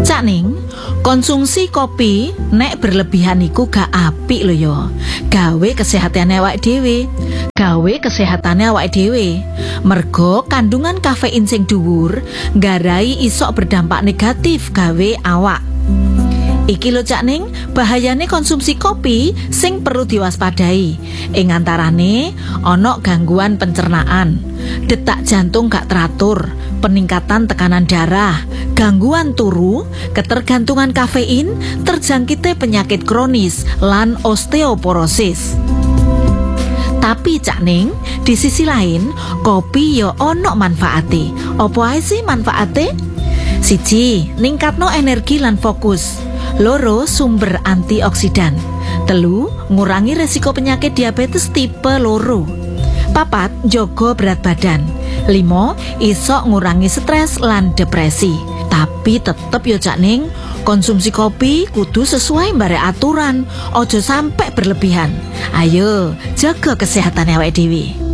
Cak Ning, konsumsi kopi nek berlebihan iku gak apik lho ya. Gawe kesehatane awake dhewe. Mergo kandungan kafein sing dhuwur nggarai isok berdampak negatif gawe awak. Iki lho Cak Ning, bahayane konsumsi kopi sing perlu diwaspadai. Ing antarane ana gangguan pencernaan, detak jantung gak teratur, peningkatan tekanan darah, gangguan turu, ketergantungan kafein, terjangkite penyakit kronis lan osteoporosis. Tapi Cak Ning, di sisi lain kopi yo ono manfaate. Apa ae sih manfaate? 1. Ningkatno energi lan fokus. 2. Sumber antioksidan. 3. Ngurangi resiko penyakit diabetes tipe 2. 4. Njogo berat badan. 5. Iso ngurangi stres lan depresi. Tapi tetep yo Cak Ning, konsumsi kopi kudu sesuai mbare aturan, ojo sampai berlebihan. Ayo, jaga kesehatan awake dhewe.